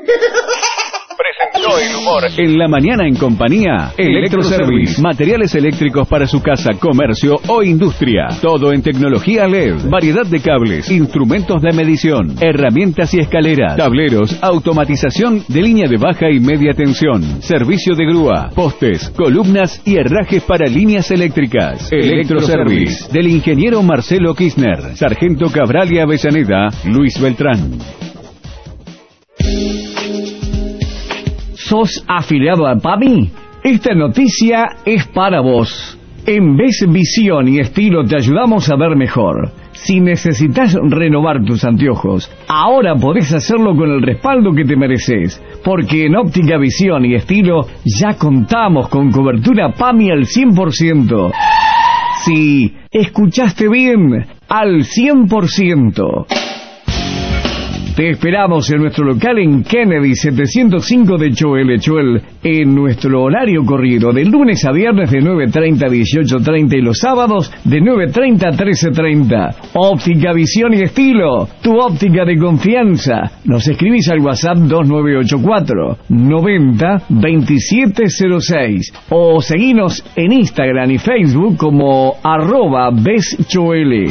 Presentó el humor en la mañana en compañía Electroservice. Materiales eléctricos para su casa, comercio o industria. Todo en tecnología LED. Variedad de cables, instrumentos de medición, herramientas y escaleras, tableros, automatización de línea de baja y media tensión, servicio de grúa, postes, columnas y herrajes para líneas eléctricas. Electroservice. Del ingeniero Marcelo Kirchner, Sargento Cabral y Avellaneda, Luis Beltrán. ¿Sos afiliado a PAMI? Esta noticia es para vos. En Ves Visión y Estilo te ayudamos a ver mejor. Si necesitas renovar tus anteojos, ahora podés hacerlo con el respaldo que te mereces, porque en Óptica Visión y Estilo ya contamos con cobertura PAMI al 100%. Sí, escuchaste bien, al 100%. Te esperamos en nuestro local en Kennedy 705 de Choel, en nuestro horario corrido, de lunes a viernes de 9:30 a 18:30 y los sábados de 9:30 a 13:30. Óptica Visión y Estilo, tu óptica de confianza. Nos escribís al WhatsApp 2984 90 2706 o seguinos en Instagram y Facebook como @beschoel.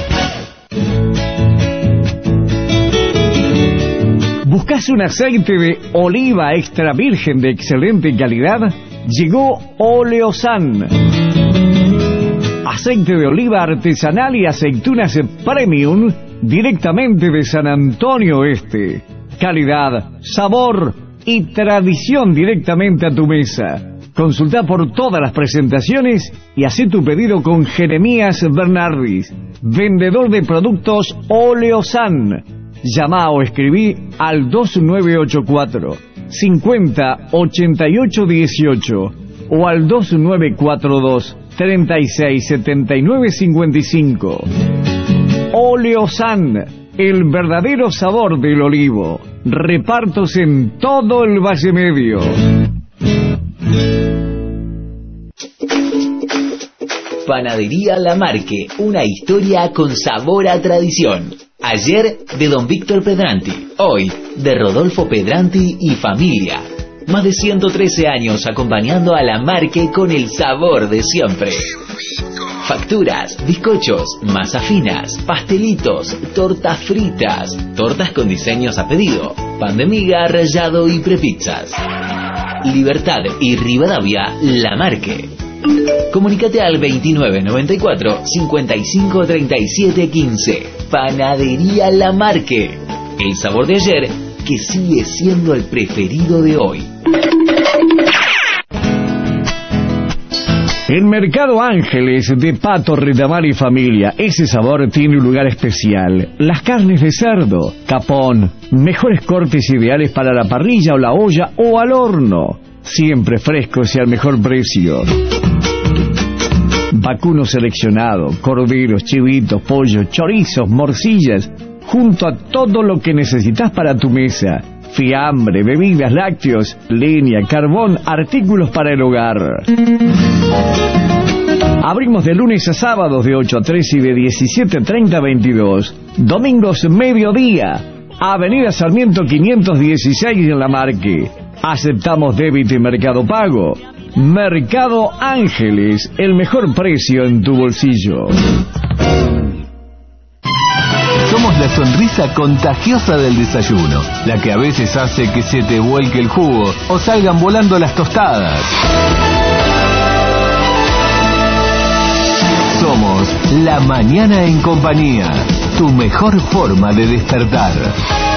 ¿Buscas un aceite de oliva extra virgen de excelente calidad? Llegó Oleosan. Aceite de oliva artesanal y aceitunas premium directamente de San Antonio Este. Calidad, sabor y tradición directamente a tu mesa. Consulta por todas las presentaciones y haz tu pedido con Jeremías Bernardis, vendedor de productos Oleosan. Llama o escribí al 2984 50 88 18 o al 2942 36 79 55. Oleosan, el verdadero sabor del olivo. Repartos en todo el Valle Medio. Panadería La Marque, una historia con sabor a tradición. Ayer de don Víctor Pedranti, hoy de Rodolfo Pedranti y familia. Más de 113 años acompañando a La Marque con el sabor de siempre. Facturas, bizcochos, masas finas, pastelitos, tortas fritas, tortas con diseños a pedido, pan de miga, rallado y prepizzas. Libertad y Rivadavia, La Marque. Comunícate al 2994 55 37 15. Panadería La Marque. El sabor de ayer que sigue siendo el preferido de hoy. El Mercado Ángeles de Pato, Retamar y Familia. Ese sabor tiene un lugar especial. Las carnes de cerdo, capón, mejores cortes ideales para la parrilla o la olla o al horno. Siempre frescos y al mejor precio. Vacuno seleccionado, corderos, chivitos, pollos, chorizos, morcillas, junto a todo lo que necesitas para tu mesa. Fiambre, bebidas, lácteos, leña, carbón, artículos para el hogar. Abrimos de lunes a sábados de 8 a 3 y de 17:30 a 22. Domingos mediodía. Avenida Sarmiento 516 en La Marque. Aceptamos débito y Mercado Pago. Mercado Ángeles, el mejor precio en tu bolsillo. Somos la sonrisa contagiosa del desayuno, la que a veces hace que se te vuelque el jugo o salgan volando las tostadas. Somos La Mañana en Compañía, tu mejor forma de despertar.